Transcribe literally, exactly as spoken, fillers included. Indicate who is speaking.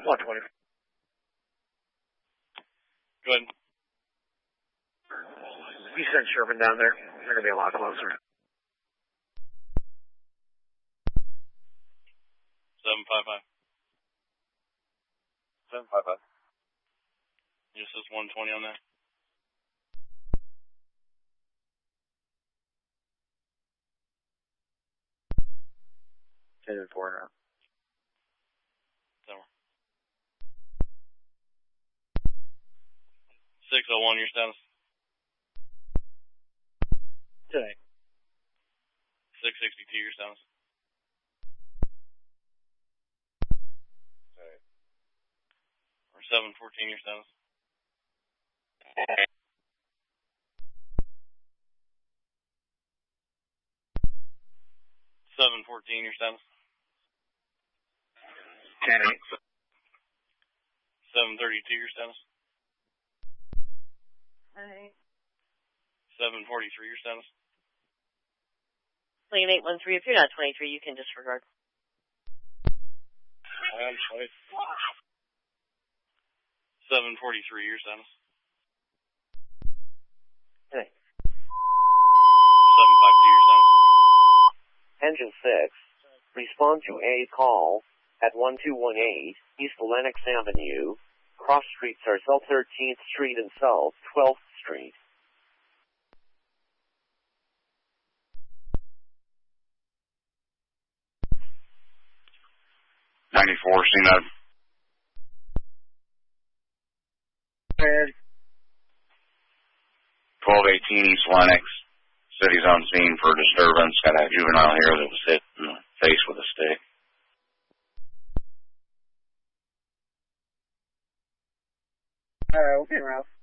Speaker 1: one twenty.
Speaker 2: Go ahead.
Speaker 1: You sent Sherman down there. They're going to be a lot closer.
Speaker 2: seven five five.
Speaker 3: seven five five.
Speaker 2: Just says one twenty on that.
Speaker 3: ten and four now.
Speaker 2: Somewhere. six oh one, your status.
Speaker 3: Today.
Speaker 2: six sixty-two, your status.
Speaker 3: Today.
Speaker 2: Or seven fourteen, your status. seven fourteen, your status.
Speaker 1: ten eight.
Speaker 2: seven thirty-two, your status.
Speaker 4: Alright.
Speaker 2: seven forty-three, your status.
Speaker 4: Plane eight one three, if you're not twenty-three, you can disregard.
Speaker 2: I'm twenty. seven forty-three, your status.
Speaker 3: Hey.
Speaker 2: seven five two, your status.
Speaker 5: Engine six, respond to a call at one two one eight East Lenox Avenue. Cross streets are South thirteenth Street and South twelfth Street.
Speaker 6: ninety-four, C N U D. twelve eighteen East Lenox. City's on scene for disturbance. Got a juvenile here that was hit in the face with a stick.
Speaker 1: Alright, okay, Ralph.